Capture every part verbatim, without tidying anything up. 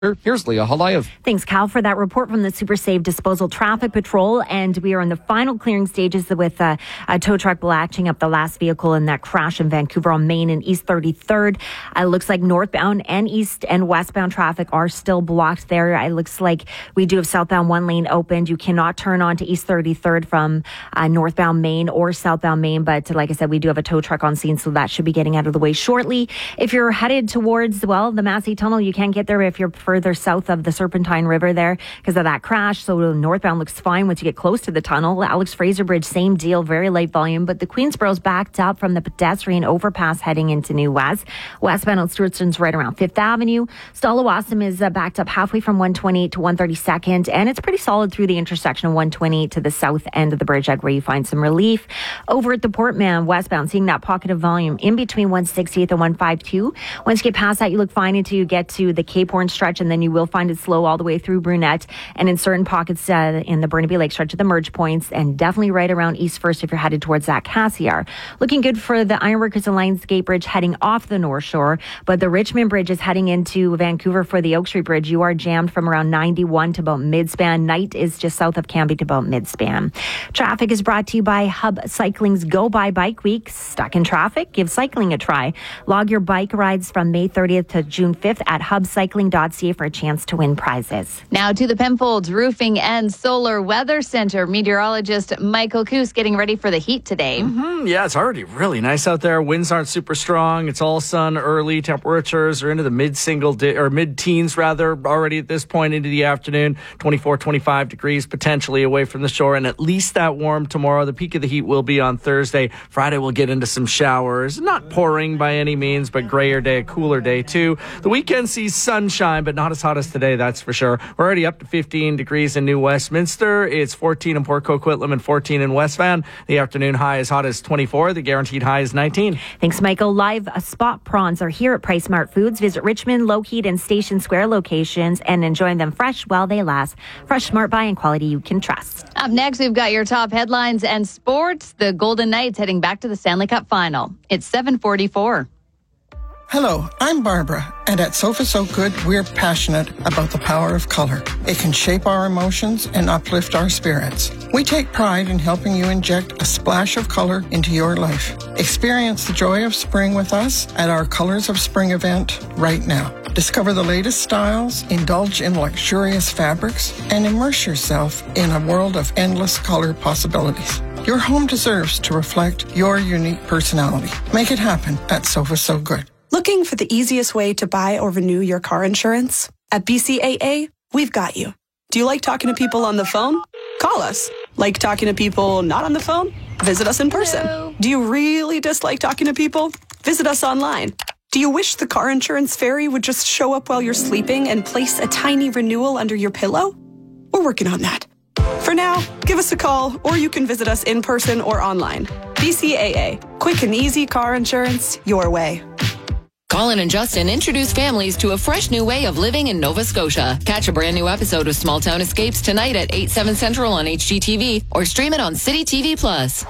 Here's Leah Halayev. Thanks, Cal, for that report from the Super Save Disposal Traffic Patrol. And we are in the final clearing stages with uh, a tow truck blatching up the last vehicle in that crash in Vancouver on Main and East thirty-third. It uh, looks like northbound and east and westbound traffic are still blocked there. It looks like we do have southbound one lane opened. You cannot turn on to East thirty-third from uh, northbound Main or southbound Main. But like I said, we do have a tow truck on scene, so that should be getting out of the way shortly. If you're headed towards, well, the Massey Tunnel, you can't get there if you're further south of the Serpentine River there because of that crash. So northbound looks fine once you get close to the tunnel. Alex Fraser Bridge, same deal, very light volume, but the Queensborough's backed up from the pedestrian overpass heading into New West. Westbound on Stewartston's right around Fifth Avenue. Stallawasam is uh, backed up halfway from one twenty-eight to one thirty-second, and it's pretty solid through the intersection of one twenty-eight to the south end of the bridge, where you find some relief. Over at the Portman westbound, seeing that pocket of volume in between one sixtieth and one fifty-two. Once you get past that, you look fine until you get to the Cape Horn stretch, and then you will find it slow all the way through Brunette and in certain pockets uh, in the Burnaby Lake stretch of the merge points, and definitely right around East First if you're headed towards that Cassiar. Looking good for the Ironworkers and Lionsgate Bridge heading off the North Shore, but the Richmond Bridge is heading into Vancouver for the Oak Street Bridge. You are jammed from around ninety-one to about midspan. Knight is just south of Cambie to about midspan. Traffic is brought to you by Hub Cycling's Go By Bike Week. Stuck in traffic? Give cycling a try. Log your bike rides from May thirtieth to June fifth at hub cycling dot c a for a chance to win prizes. Now to the Penfolds Roofing and Solar Weather Center. Meteorologist Michael Coos getting ready for the heat today. Mm-hmm. Yeah, it's already really nice out there. Winds aren't super strong. It's all sun early. Temperatures are into the mid-single di- or mid-teens rather already at this point into the afternoon. twenty-four, twenty-five degrees potentially away from the shore, and at least that warm tomorrow. The peak of the heat will be on Thursday. Friday we'll get into some showers. Not pouring by any means, but grayer day, cooler day too. The weekend sees sunshine, but not as hot as today, that's for sure. We're already up to fifteen degrees in New Westminster. It's fourteen in Port Coquitlam and fourteen in West Van. The afternoon high as hot as twenty-four. The guaranteed high is nineteen. Thanks, Michael. Live uh, spot prawns are here at Price Mart Foods. Visit Richmond, Lougheed, and Station Square locations and enjoy them fresh while they last. Fresh, smart buy and quality you can trust. Up next, we've got your top headlines and sports. The Golden Knights heading back to the Stanley Cup final. It's seven forty-four. Hello, I'm Barbara, and at Sofa So Good, we're passionate about the power of color. It can shape our emotions and uplift our spirits. We take pride in helping you inject a splash of color into your life. Experience the joy of spring with us at our Colors of Spring event right now. Discover the latest styles, indulge in luxurious fabrics, and immerse yourself in a world of endless color possibilities. Your home deserves to reflect your unique personality. Make it happen at Sofa So Good. Looking for the easiest way to buy or renew your car insurance? At B C A A, we've got you. Do you like talking to people on the phone? Call us. Like talking to people not on the phone? Visit us in person. Hello. Do you really dislike talking to people? Visit us online. Do you wish the car insurance fairy would just show up while you're sleeping and place a tiny renewal under your pillow? We're working on that. For now, give us a call, or you can visit us in person or online. B C A A. Quick and easy car insurance your way. Colin and Justin introduce families to a fresh new way of living in Nova Scotia. Catch a brand new episode of Small Town Escapes tonight at eight, seven Central on H G T V or stream it on City T V Plus.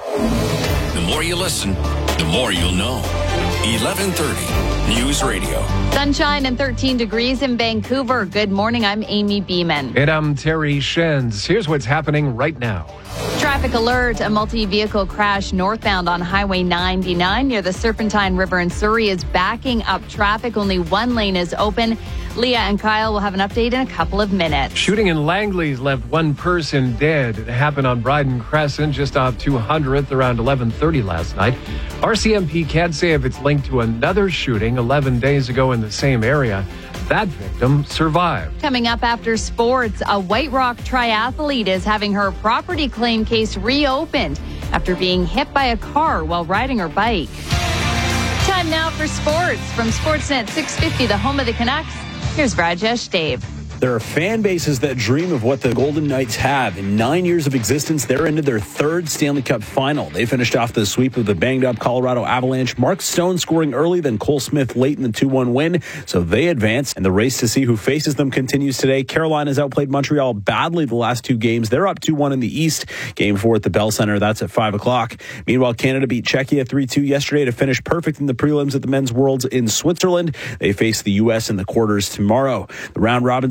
The more you listen, the more you'll know. eleven thirty News Radio. Sunshine and thirteen degrees in Vancouver. Good morning. I'm Amy Beeman. And I'm Terry Shenz. Here's what's happening right now. Traffic alert. A multi-vehicle crash northbound on Highway ninety-nine near the Serpentine River in Surrey is backing up traffic. Only one lane is open. Leah and Kyle will have an update in a couple of minutes. Shooting in Langley's left one person dead. It happened on Bryden Crescent just off two hundredth around eleven thirty last night. R C M P can't say if it's linked to another shooting eleven days ago in the same area. That victim survived. Coming up after sports, a White Rock triathlete is having her property claim case reopened after being hit by a car while riding her bike. Time now for sports from Sportsnet six fifty, the home of the Canucks. Here's Rajesh Dave. There are fan bases that dream of what the Golden Knights have. In nine years of existence, they're into their third Stanley Cup final. They finished off the sweep of the banged-up Colorado Avalanche. Mark Stone scoring early, then Cole Smith late in the two one win. So they advance, and the race to see who faces them continues today. Carolina's outplayed Montreal badly the last two games. They're up two one in the East. Game four at the Bell Center. That's at five o'clock. Meanwhile, Canada beat Czechia three two yesterday to finish perfect in the prelims at the Men's Worlds in Switzerland. They face the U S in the quarters tomorrow. The round robin